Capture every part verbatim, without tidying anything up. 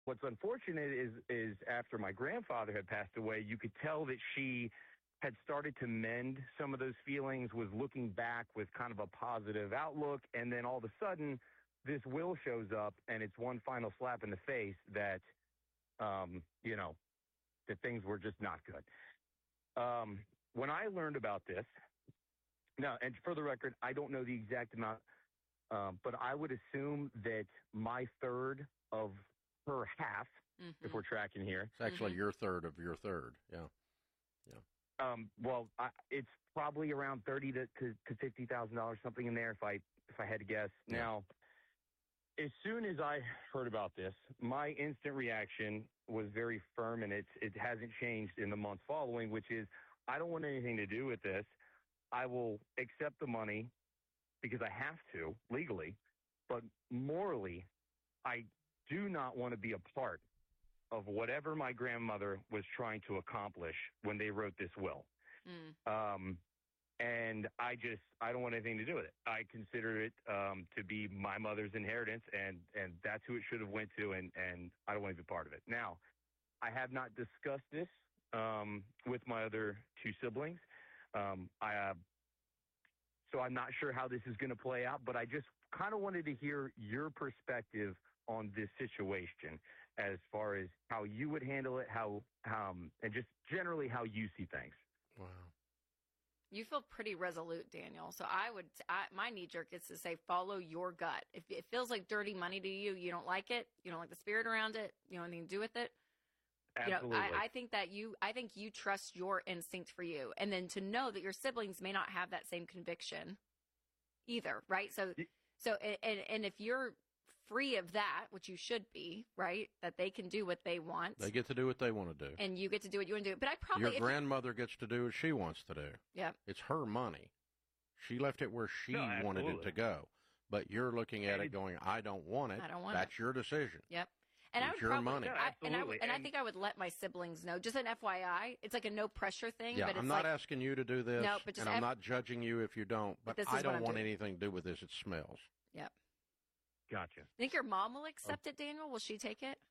what's unfortunate is is after my grandfather had passed away, you could tell that she had started to mend some of those feelings, was looking back with kind of a positive outlook, and then all of a sudden, this will shows up, and it's one final slap in the face that, um, you know, that things were just not good. Um, when I learned about this, now, and for the record, I don't know the exact amount, um, but I would assume that my third of her half, mm-hmm. if we're tracking here. It's actually mm-hmm. your third of your third, yeah. Yeah. Um, well, I, it's probably around thirty to to, to fifty thousand dollars, something in there. If I if I had to guess. Yeah. Now, as soon as I heard about this, my instant reaction was very firm, and it's it hasn't changed in the months following. Which is, I don't want anything to do with this. I will accept the money because I have to legally, but morally, I do not want to be a part of whatever my grandmother was trying to accomplish when they wrote this will. Mm. Um, and I just, I don't want anything to do with it. I consider it um, to be my mother's inheritance, and, and that's who it should have went to, and, and I don't want to be part of it. Now, I have not discussed this um, with my other two siblings. Um, I, uh, so I'm not sure how this is going to play out, but I just kind of wanted to hear your perspective on this situation as far as how you would handle it, how, um, and just generally how you see things. Wow. You feel pretty resolute, Daniel. So I would, I, my knee jerk is to say, follow your gut. If it feels like dirty money to you, you don't like it, you don't like the spirit around it, you don't have anything to do with it. Absolutely. You know, I, I think that you, I think you trust your instinct for you. And then to know that your siblings may not have that same conviction either. Right. So, so, and, and if you're free of that, which you should be, right? That they can do what they want. They get to do what they want to do. And you get to do what you want to do. But I probably... Your grandmother gets to do what she wants to do. Yeah. It's her money. She left it where she no, wanted it to go. But you're looking at it going, I don't want it. I don't want That's it. your decision. Yep. And it's I would your probably, money. No, I, and, I, and, and I think I would let my siblings know. Just an F Y I. It's like a no pressure thing. Yeah, but it's I'm not like, asking you to do this. No, but just and I'm F- not judging you if you don't. But, but I don't want doing. anything to do with this. It smells. Yep. Gotcha. Think your mom will accept it, Daniel? Will she take it?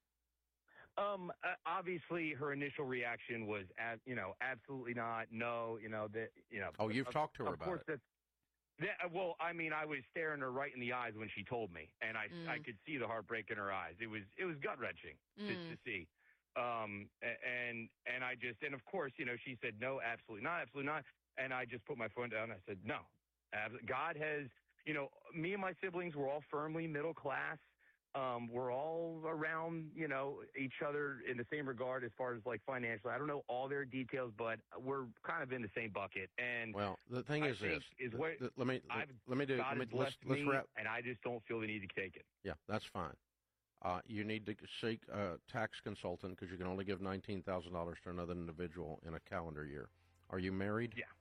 Um, uh, obviously, her initial reaction was, ab- you know, absolutely not. No, you know that, you know. Oh, you've of, talked to her of about course it. That's, that, well, I mean, I was staring her right in the eyes when she told me, and I, mm. I could see the heartbreak in her eyes. It was, it was gut wrenching mm. to, to see. Um, and and I just, and of course, you know, she said no, absolutely not, absolutely not. And I just put my phone down. And I said no. God has. You know, me and my siblings were all firmly middle class. Um, we're all around, you know, each other in the same regard as far as like financially. I don't know all their details, but we're kind of in the same bucket. And well, the thing I is this: is what the, the, let me I've, let me do. God let me, has let's, let's me, wrap. And I just don't feel the need to take it. Yeah, that's fine. Uh, you need to seek a tax consultant because you can only give nineteen thousand dollars to another individual in a calendar year. Are you married? Yeah,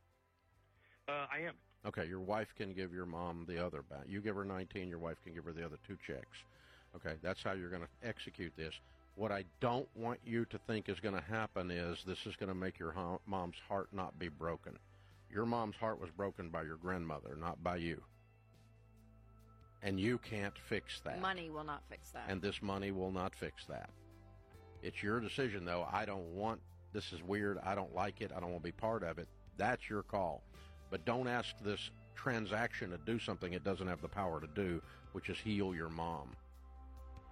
uh, I am. Okay, your wife can give your mom the other back. You give her nineteen, your wife can give her the other two checks. Okay, that's how you're going to execute this. What I don't want you to think is going to happen is this is going to make your ho- mom's heart not be broken. Your mom's heart was broken by your grandmother, not by you. And you can't fix that. Money will not fix that. And this money will not fix that. It's your decision, though. I don't want, this is weird, I don't like it, I don't want to be part of it. That's your call. But don't ask this transaction to do something it doesn't have the power to do, which is heal your mom.